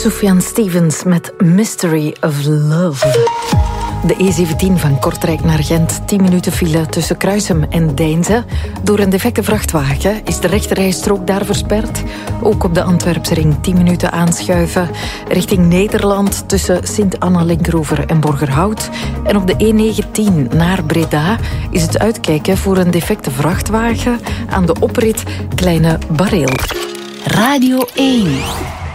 Sufjan Stevens met Mystery of Love. De E17 van Kortrijk naar Gent. 10 minuten file tussen Kruisem en Deinze. Door een defecte vrachtwagen is de rechterrijstrook daar versperd. Ook op de Antwerpsring 10 minuten aanschuiven. Richting Nederland tussen Sint-Anna-Linkroever en Borgerhout. En op de E19 naar Breda is het uitkijken voor een defecte vrachtwagen aan de oprit Kleine Bareel. Radio 1.